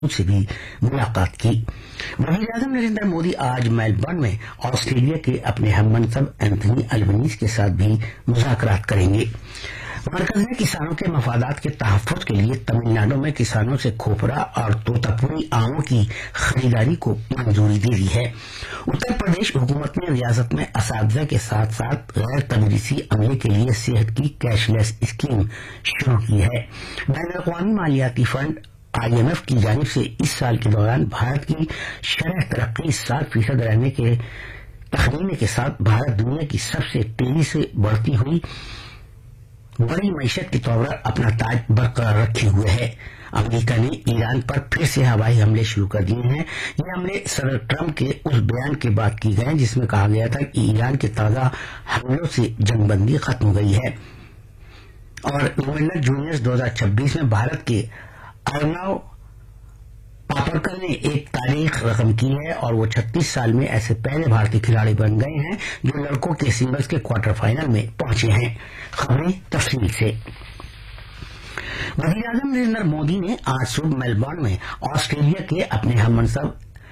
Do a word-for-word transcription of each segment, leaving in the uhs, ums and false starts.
سے بھی ملاقات کی۔ وزیر اعظم نریندر مودی آج میلبرن میں آسٹریلیا کے اپنے ہم منصب اینتھنی البنیز کے ساتھ بھی مذاکرات کریں گے۔ مرکز نے کسانوں کے مفادات کے تحفظ کے لیے تمل ناڈو میں کسانوں سے کھوپرا اور توتاپوری آموں کی خریداری کو منظوری دے دی ہے۔ اتر پردیش حکومت نے ریاست میں اساتذہ کے ساتھ ساتھ غیر تدریسی عملے کے لیے صحت کی کیش لیس اسکیم شروع کی ہے۔ بین الاقوامی مالیاتی فنڈ آئی ایم ایف کی جانب سے اس سال کے دوران بھارت کی شرح ترقی سات فیصد رہنے کے تخمینے کے ساتھ بھارت دنیا کی سب سے تیزی سے بڑھتی ہوئی بڑی معیشت کے طور پر اپنا تاج برقرار رکھے ہوئے ہے۔ امریکہ نے ایران پر پھر سے ہوائی حملے شروع کر دیے ہیں۔ یہ حملے صدر ٹرمپ کے اس بیان کے بعد کی گئے جس میں کہا گیا تھا کہ ایران کے تازہ حملوں سے جنگ بندی ختم ہو گئی ہے اور ومبلڈن جونیئرز دو ہزار چھبیس میں بھارت کے ارناو پاپرکر نے ایک تاریخ رقم کی ہے اور وہ چھتیس سال میں ایسے پہلے بھارتی کھلاڑی بن گئے ہیں جو لڑکوں کے سنگلز کے کوارٹر فائنل میں پہنچے ہیں۔ خبریں تفصیل سے۔ وزیر اعظم نریندر مودی نے آج صبح میلبرن میں آسٹریلیا کے اپنے ہم منصب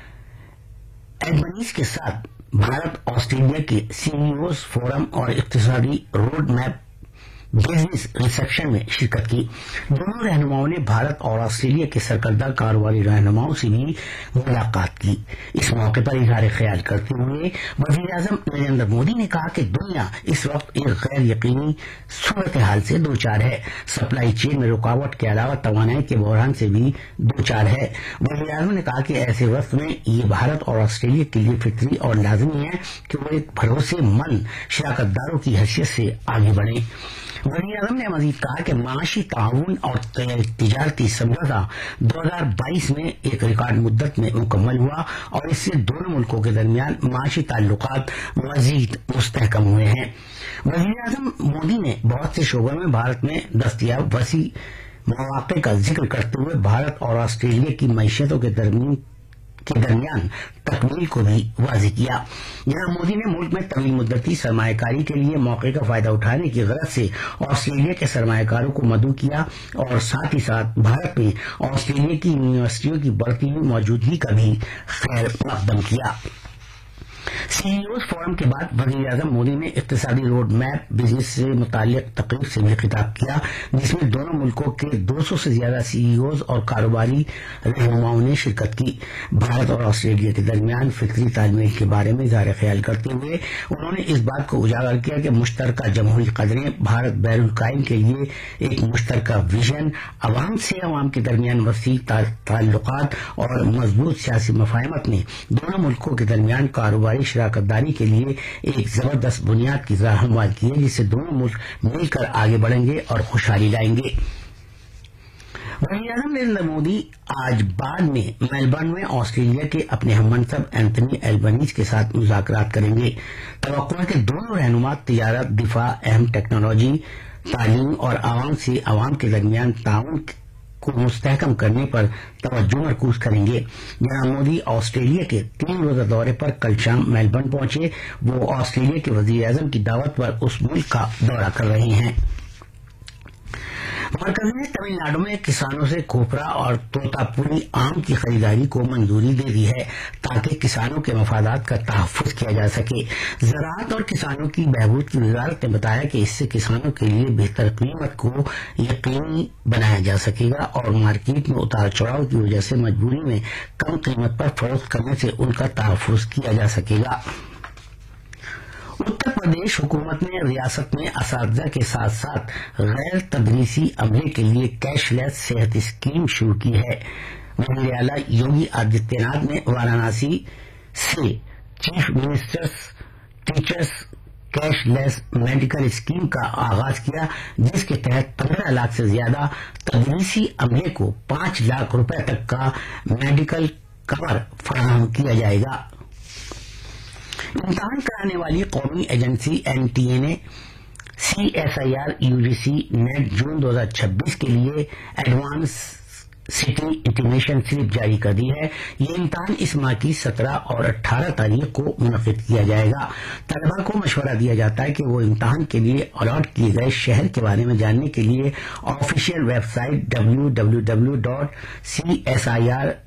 البنیز کے ساتھ بھارت آسٹریلیا کے سی ای اوز فورم اور اقتصادی روڈ میپ بزنس ریسیپشن میں شرکت کی۔ دونوں رہنماؤں نے بھارت اور آسٹریلیا کے سرکردہ کاروباری رہنماؤں سے بھی ملاقات کی۔ اس موقع پر اظہار خیال کرتے ہوئے وزیر اعظم نریندر مودی نے کہا کہ دنیا اس وقت ایک غیر یقینی صورتحال سے دوچار ہے، سپلائی چین میں رکاوٹ کے علاوہ توانائی کے بحران سے بھی دوچار ہے۔ وزیر اعظم نے کہا کہ ایسے وقت میں یہ بھارت اور آسٹریلیا کے لیے فطری اور لازمی ہے کہ وہ ایک بھروسے مند شراکت داروں کی حیثیت سے آگے بڑھیں۔ وزیر اعظم نے مزید کہا کہ معاشی تعاون اور تجارتی سمجھوتہ دو ہزار بائیس میں ایک ریکارڈ مدت میں مکمل ہوا اور اس سے دونوں ملکوں کے درمیان معاشی تعلقات مزید مستحکم ہوئے ہیں۔ وزیر اعظم مودی نے بہت سے شعبوں میں بھارت میں دستیاب وسیع مواقع کا ذکر کرتے ہوئے بھارت اور آسٹریلیا کی معیشتوں کے درمیان کے درمیان تکمیل کو بھی واضح کیا۔ جناب مودی نے ملک میں طویل مدتی سرمایہ کاری کے لیے موقع کا فائدہ اٹھانے کی غرض سے آسٹریلیا کے سرمایہ کاروں کو مدعو کیا اور ساتھ ہی ساتھ بھارت میں آسٹریلیا کی یونیورسٹیوں کی بڑھتی ہوئی موجودگی کا بھی خیر مقدم کیا۔ سی ای اوز فورم کے بعد وزیر اعظم مودی نے اقتصادی روڈ میپ بزنس سے متعلق تقریب سے بھی خطاب کیا جس میں دونوں ملکوں کے دو سو سے زیادہ سی ای اوز اور کاروباری رہنماؤں نے شرکت کی۔ بھارت اور آسٹریلیا کے درمیان فکری تال میل کے بارے میں اظہار خیال کرتے ہوئے انہوں نے اس بات کو اجاگر کیا کہ مشترکہ جمہوری قدریں، بھارت بحر الکاہل کے لیے ایک مشترکہ ویژن، عوام سے عوام کے درمیان وسیع تعلقات اور مضبوط سیاسی مفاہمت نے دونوں ملکوں کے درمیان کاروباری شراکت داری کے لیے ایک زبردست بنیاد کی راہ ہموار کی ہے جس سے دونوں ملک مل کر آگے بڑھیں گے اور خوشحالی لائیں گے۔ وزیر اعظم نریندر مودی آج بعد میں میلبرن میں آسٹریلیا کے اپنے ہم منصب اینتھنی البنیز کے ساتھ مذاکرات کریں گے۔ توقع ہے کہ دونوں رہنما تجارت، دفاع، اہم ٹیکنالوجی، تعلیم اور عوام سے عوام کے درمیان تعاون کو مستحکم کرنے پر توجہ مرکوز کریں گے۔ جناب مودی آسٹریلیا کے تین روزہ دورے پر کل شام میلبرن پہنچے۔ وہ آسٹریلیا کے وزیر اعظم کی دعوت پر اس ملک کا دورہ کر رہے ہیں۔ مرکز نے تمل ناڈو میں کسانوں سے کھوپرا اور توتاپوری آم کی خریداری کو منظوری دے دی ہے تاکہ کسانوں کے مفادات کا تحفظ کیا جا سکے۔ زراعت اور کسانوں کی بہبود کی وزارت نے بتایا کہ اس سے کسانوں کے لیے بہتر قیمت کو یقینی بنایا جا سکے گا اور مارکیٹ میں اتار چڑھاؤ کی وجہ سے مجبوری میں کم قیمت پر فروخت کرنے سے ان کا تحفظ کیا جا سکے گا۔ اتر پردیش حکومت نے ریاست میں اساتذہ کے ساتھ ساتھ غیر تدریسی عملے کے لیے کیش لیس صحت اسکیم شروع کی ہے۔ وزیر اعلیٰ یوگی آدتیہ ناتھ نے وارانسی سے chief ministers teachers cash less medical scheme کا آغاز کیا جس کے تحت پندرہ لاکھ سے زیادہ تدریسی عملے کو پانچ لاکھ روپے تک کا میڈیکل کور فراہم کیا جائے گا۔ امتحان کرانے والی قومی ایجنسی این ٹی اے نے C S I R you G C net جون دو ہزار چھبیس کے لیے ایڈوانس سٹی انٹیمیشن سلپ جاری کر دی ہے۔ یہ امتحان اس ماہ کی سترہ اور اٹھارہ تاریخ کو منعقد کیا جائے گا۔ طلبا کو مشورہ دیا جاتا ہے کہ وہ امتحان کے لیے الاٹ کیے گئے شہر کے بارے میں جاننے کے لیے official web site W W W dot C S I R